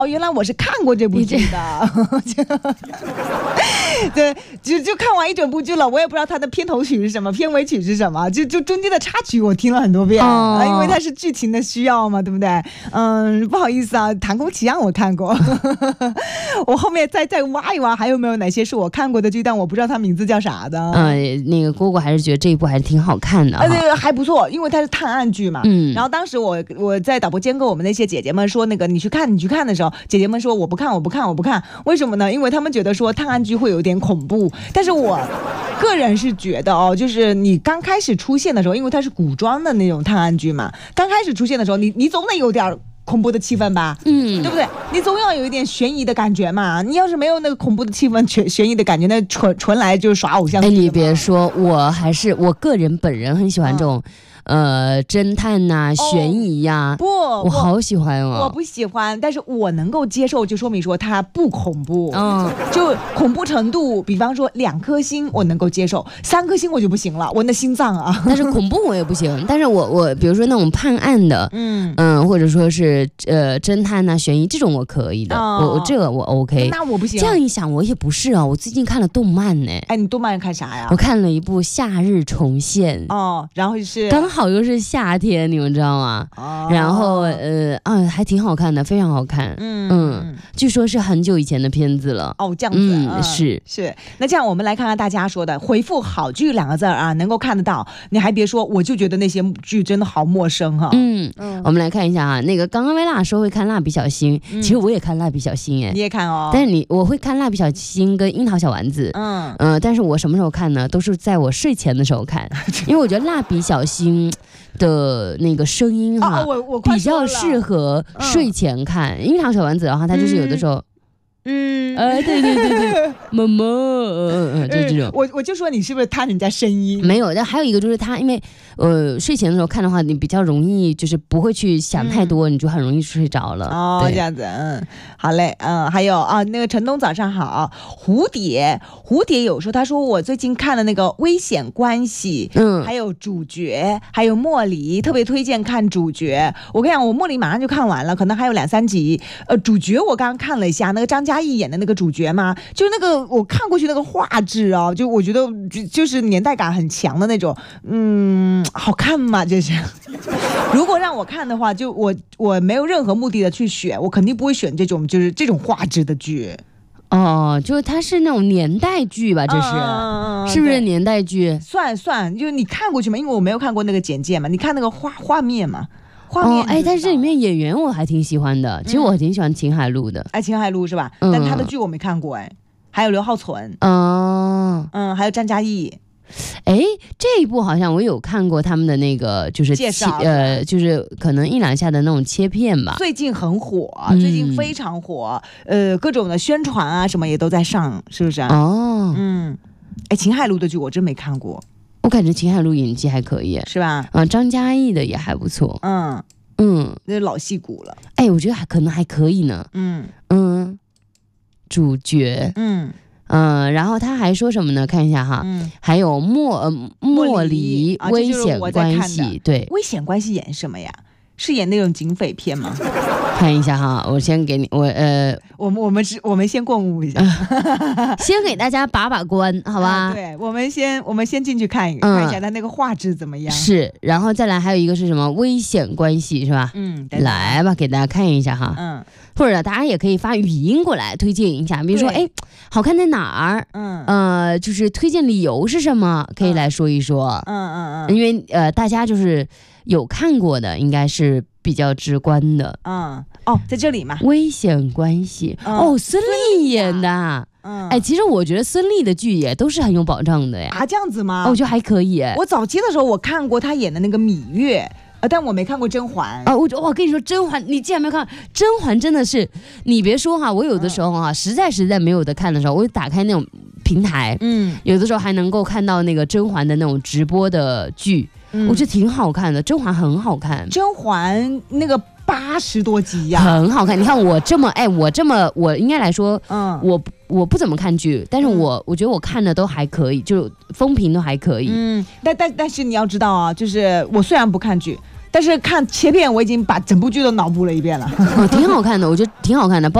哦，原来我是看过这部剧的，对，就看完一整部剧了，我也不知道它的片头曲是什么，片尾曲是什么，就中间的插曲我听了很多遍，因为它是剧情的需要嘛，对不对？不好意思啊，弹弓奇案我看过，我后面再挖一挖，还有没有哪些是我看过的剧，但我不知道它名字叫啥的。 那个蝈蝈还是觉得这一部还是挺好看的， 对，还不错，因为它是探案剧嘛。然后当时我在导播间跟我们那些姐姐们说，那个你去看的时候，姐姐们说我不看，为什么呢？因为他们觉得说探案剧会有点恐怖，但是我个人是觉得就是你刚开始出现的时候，因为它是古装的那种探案剧嘛，刚开始出现的时候，你总得有点恐怖的气氛吧，对不对？你总要有一点悬疑的感觉嘛。你要是没有那个恐怖的气氛、悬疑的感觉，那纯来就是耍偶像剧。 你别说，我个人本人很喜欢这种。侦探呐、悬疑呀，我好喜欢哦。 我不喜欢，但是我能够接受，就说明说它不恐怖。就恐怖程度，比方说2颗星我能够接受，3颗星我就不行了，我那心脏啊。 但是恐怖我也不行，但是我比如说那种判案的，或者说是侦探呐、悬疑这种我可以的，这个我 OK。 那我不行。 这样一想，我也不是啊，我最近看了动漫呢。 哎，你动漫看啥呀？ 我看了一部《夏日重现》。 然后是刚好又是夏天，你们知道吗？然后还挺好看的，非常好看。据说是很久以前的片子了。 这样子。 是。 那这样我们来看看大家说的，回复好剧2个字啊，能够看得到。你还别说，我就觉得那些剧真的好陌生哈。 我们来看一下那个刚刚薇娜说会看蜡笔小新，其实我也看蜡笔小新你也看哦。 但是我会看蜡笔小新跟樱桃小丸子。但是我什么时候看呢？都是在我睡前的时候看，因为我觉得蜡笔小新的那个声音比较适合睡前看。樱桃小丸子的话，它就是有的时候对，妈妈，就这种。 我就说你是不是贪人家声音？ 没有，但还有一个就是它，因为睡前的时候看的话，你比较容易就是不会去想太多，你就很容易睡着了。 这样子，好嘞，还有那个陈东早上好，蝴蝶有说，他说我最近看了那个《危险关系》，还有主角，还有茉莉，特别推荐看主角。我跟你讲，我茉莉马上就看完了，可能还有2、3集。主角我刚刚看了一下，那个张嘉译演的那个主角嘛，就那个我看过去那个画质啊，就我觉得就是年代感很强的那种，好看嘛，这是。如果让我看的话，就我没有任何目的的去选，我肯定不会选这种就是这种画质的剧。 就是它是那种年代剧吧，这是，是不是年代剧？ 算，就是你看过去嘛，因为我没有看过那个简介嘛，你看那个画面嘛。 但是这里面演员我还挺喜欢的，其实我挺喜欢秦海璐的。 秦海璐是吧？但他的剧我没看过还有刘浩存，还有张嘉译。 这一部好像我有看过他们的那个就是介绍， 就是可能1、2下的那种切片吧。 最近很火，最近非常火，各种的宣传啊什么也都在上，是不是秦海璐的剧我真没看过。 我感觉秦海璐演技还可以， 是吧？ 张嘉译的也还不错。 那老戏骨了。 我觉得可能还可以呢。主角。然后他还说什么呢？看一下哈，还有茉莉危险关系，对， 危险关系演什么呀？是演那种警匪片吗？ 看一下哈，我先给你我们先过目一下， 先给大家把关，好吧？ 对，我们先进去看一下他那个画质怎么样。 是，然后再来还有一个是什么危险关系是吧？来吧，给大家看一下哈。或者大家也可以发语音过来推荐一下，比如说好看在哪儿？就是推荐理由是什么？可以来说一说。因为大家就是有看过的，应该是比较直观的。 在这里嘛， 危险关系。孙俪演的。其实我觉得孙俪的剧也都是很有保障的呀。 这样子吗？ 我觉得还可以。 我早期的时候我看过她演的那个芈月。但我没看过甄嬛我跟你说，甄嬛你既然没看，甄嬛真的是，你别说哈，我有的时候实在没有的看的时候，我就打开那种平台，有的时候还能够看到那个甄嬛的那种直播的剧，我觉得挺好看的，甄嬛很好看， 甄嬛那个80多集呀， 很好看。你看我这么我应该来说，我不怎么看剧，但是我觉得我看的都还可以，就风评都还可以。 但是你要知道就是我虽然不看剧。 但是看切片我已经把整部剧都脑补了一遍了。 挺好看的，我觉得挺好看的。